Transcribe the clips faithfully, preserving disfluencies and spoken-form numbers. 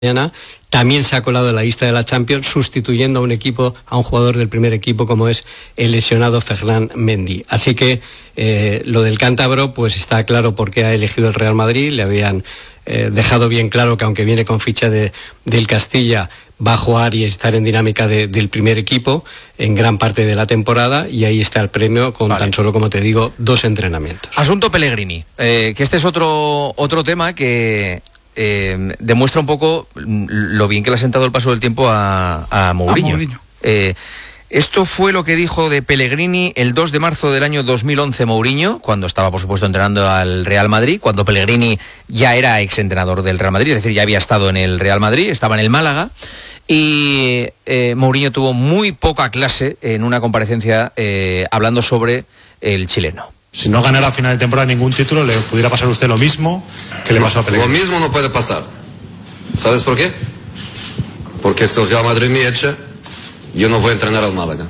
mañana, también se ha colado en la lista de la Champions, sustituyendo a un equipo, a un jugador del primer equipo como es el lesionado Ferland Mendy. Así que eh, lo del cántabro, pues está claro por qué ha elegido el Real Madrid. Le habían eh, dejado bien claro que aunque viene con ficha de, del Castilla, va a jugar y estar en dinámica de, del primer equipo en gran parte de la temporada, y ahí está el premio con vale. tan solo, como te digo, dos entrenamientos. Asunto Pellegrini, eh, que este es otro, otro tema que eh, demuestra un poco lo bien que le ha sentado el paso del tiempo a, a Mourinho. A Mourinho. Eh, esto fue lo que dijo de Pellegrini el dos de marzo del año dos mil once Mourinho, cuando estaba, por supuesto, entrenando al Real Madrid, cuando Pellegrini ya era exentrenador del Real Madrid, es decir, ya había estado en el Real Madrid, estaba en el Málaga, y eh, Mourinho tuvo muy poca clase en una comparecencia eh, hablando sobre el chileno. Si no ganara a final de temporada ningún título, ¿le pudiera pasar a usted lo mismo que le pasó a Pellegrini? Lo mismo no puede pasar. ¿Sabes por qué? Porque si el Real Madrid me echa, yo no voy a entrenar al Málaga.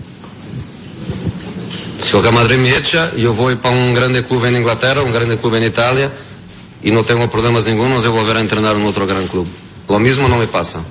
Si el Real Madrid me echa, yo voy para un grande club en Inglaterra, un grande club en Italia, y no tengo problemas ningunos de volver a entrenar en otro gran club. Lo mismo no me pasa.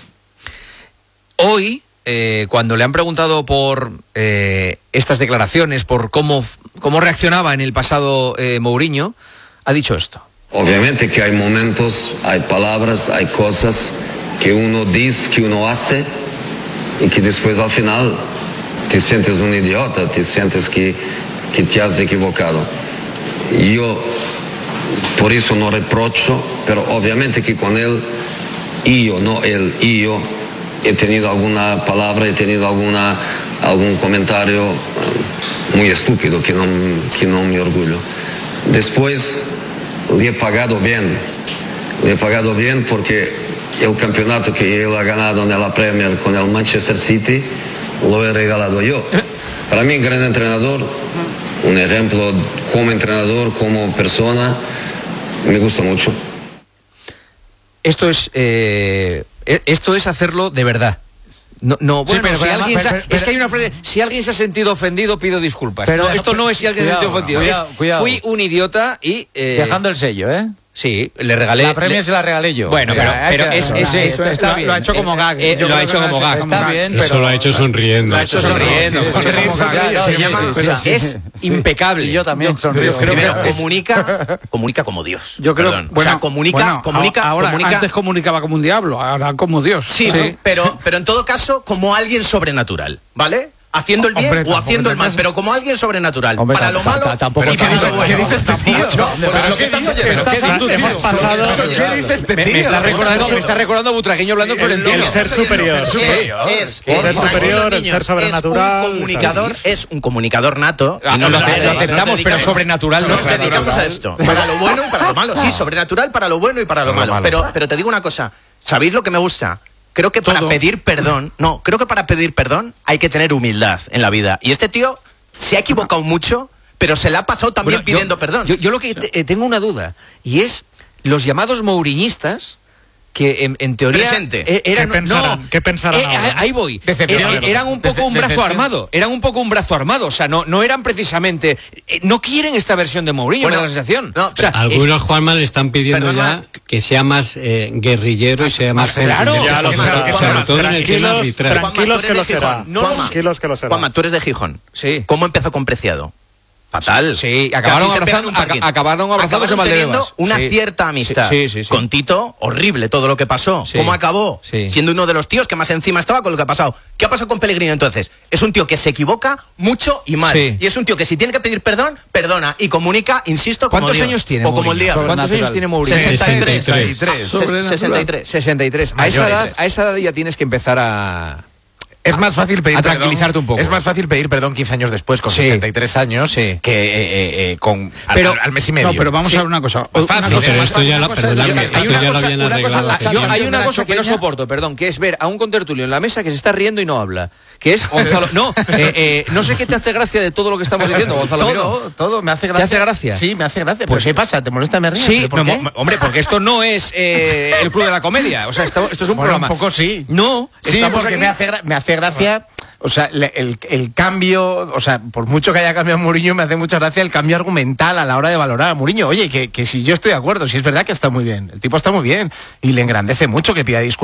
Hoy, eh, cuando le han preguntado por eh, estas declaraciones, por cómo, cómo reaccionaba en el pasado eh, Mourinho, ha dicho esto. Obviamente que hay momentos, hay palabras, hay cosas que uno dice, que uno hace, y que después al final te sientes un idiota, te sientes que, que te has equivocado. Yo por eso no reprocho, pero obviamente que con él, y yo, no él, y yo, he tenido alguna palabra, he tenido alguna, algún comentario muy estúpido que no, que no me orgullo. Después le he pagado bien, le he pagado bien porque el campeonato que él ha ganado en la Premier con el Manchester City lo he regalado yo. Para mí, un gran entrenador, un ejemplo como entrenador, como persona, me gusta mucho. Esto es eh, esto es hacerlo de verdad. No, no, bueno, sí, pero, si pero, alguien pero, pero, se, es que hay una frase, si alguien se ha sentido ofendido, pido disculpas. Pero, no, esto pero, no es si alguien cuidado, se ha sentido ofendido, cuidado, es, cuidado. Fui un idiota y... Eh, dejando el sello, ¿eh? Sí, le regalé... La Premier se la regalé yo. Bueno, pero, pero es, es, es, eso está bien. Lo ha hecho como gag. Eh, lo ha hecho como gag. Está bien, pero... Eso lo ha hecho sonriendo. Lo ha hecho sonriendo. Se llama... Es impecable. Yo también sonrío. Primero, comunica comunica como Dios. Yo creo... O sea, comunica... comunica Ahora, antes comunicaba como un diablo, ahora como Dios. Sí, pero en todo caso, como alguien sobrenatural, ¿vale? Haciendo el bien hombre, o haciendo el mal, pero como alguien sobrenatural. Hombre, para lo malo, tampoco. ¿Qué dice este tío? Hemos pasado. ¿Qué dice este tío? Me está recordando, me está recordando a Butragueño hablando Florentino. El ser superior. Es el ser superior, el ser sobrenatural. Es un comunicador, es un comunicador nato. Y no lo aceptamos, pero sobrenatural no. Nos dedicamos a esto. Para lo bueno y para lo malo. Sí, sobrenatural para lo bueno y para lo malo. Pero, pero te digo una cosa. ¿Sabéis lo que me gusta? Creo que para Todo. pedir perdón, no, creo que para pedir perdón hay que tener humildad en la vida. Y este tío se ha equivocado mucho, pero se la ha pasado también bueno, pidiendo yo, perdón. Yo, yo lo que te, tengo una duda, y es los llamados mouriñistas, que en, en teoría Presente. eran, ¿Qué pensarán, no, ¿qué pensarán eh, ahora? Ahí voy. Eh, eran un poco un brazo armado. Eran un poco un brazo armado. O sea, no, no eran precisamente. Eh, no quieren esta versión de Mourinho, bueno, me da la sensación. No, o sea, algunos, es, Juanma, le están pidiendo ya que sea más eh, guerrillero y sea más. Claro, ya lo sobre, sobre todo en el tema arbitral. Tranquilos que lo será. Tranquilos que lo será. Juanma, tú eres de Gijón. Sí. ¿Cómo empezó con Preciado? Fatal. Sí, acabaron abrazando, acabaron abrazados en Valdebebas. Una sí. cierta amistad. Sí, sí, sí, sí. Con Tito, horrible todo lo que pasó. Sí. ¿Cómo acabó? Sí. Siendo uno de los tíos que más encima estaba con lo que ha pasado. ¿Qué ha pasado con Pellegrini entonces? Es un tío que se equivoca mucho y mal. Sí. Y es un tío que si tiene que pedir perdón, perdona y comunica, insisto, como ¿Cuántos Dios, años tiene o como el diablo. ¿Cuántos años tiene Mourinho? sesenta y tres. sesenta y tres. sesenta y tres. A esa edad, a esa edad ya tienes que empezar a... Es más fácil pedir a tranquilizarte perdón, un poco. Es más fácil pedir perdón quince años después, con sí. sesenta y tres años, sí. que eh, eh, con pero, al, al mes y medio. No, pero vamos sí. a ver una cosa. Más fácil. No, pero esto ya, la, perdonadme, hay esto una ya cosa, lo habían una arreglado. cosa, yo, hay una cosa que no soporto, perdón, que es ver a un contertulio en la mesa que se está riendo y no habla. Que es Gonzalo. No, eh, eh, no sé qué te hace gracia de todo lo que estamos diciendo, Gonzalo. Todo, todo me hace gracia. ¿Te hace gracia? Sí, me hace gracia. Pues ¿qué pasa? ¿Te molesta me río? Sí, ¿por no, hombre, porque esto no es eh, el Club de la Comedia. O sea, esto, esto es un bueno, programa. Un poco sí. No, sí, porque aquí... me hace, me hace gracia. O sea, le- el, el cambio, o sea, por mucho que haya cambiado Mourinho, me hace mucha gracia el cambio argumental a la hora de valorar a Mourinho. Oye, que, que si yo estoy de acuerdo, si es verdad que está muy bien, el tipo está muy bien y le engrandece mucho que pida disculpas